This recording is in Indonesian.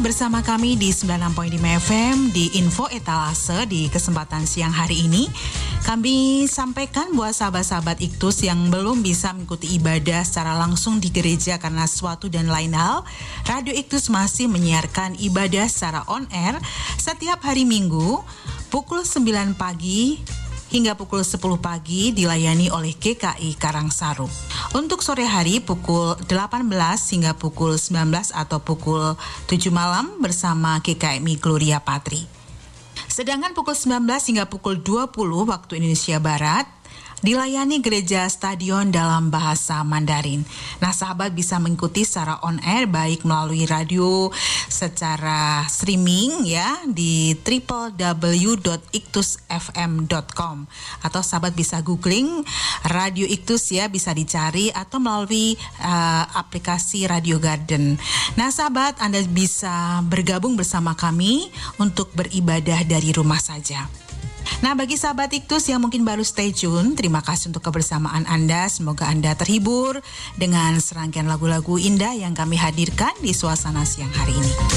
bersama kami di 96.5 FM di Info Etalase di kesempatan siang hari ini. Kami sampaikan buat sahabat-sahabat Iktus yang belum bisa mengikuti ibadah secara langsung di gereja karena suatu dan lain hal, Radio Iktus masih menyiarkan ibadah secara on air setiap hari Minggu pukul 9 pagi hingga pukul 10 pagi dilayani oleh GKI Karangsaru. Untuk sore hari pukul 18 hingga pukul 19 atau pukul 7 malam bersama GKMI Gloria Patri. Sedangkan pukul 19 hingga pukul 20 waktu Indonesia Barat dilayani gereja stadion dalam bahasa Mandarin. Nah, sahabat bisa mengikuti secara on air baik melalui radio secara streaming ya di www.iktusfm.com atau sahabat bisa googling Radio Iktus ya, bisa dicari atau melalui aplikasi Radio Garden. Nah, sahabat, Anda bisa bergabung bersama kami untuk beribadah dari rumah saja. Nah, bagi sahabat Iktus yang mungkin baru stay tune, terima kasih untuk kebersamaan Anda. Semoga Anda terhibur dengan serangkaian lagu-lagu indah yang kami hadirkan di suasana siang hari ini.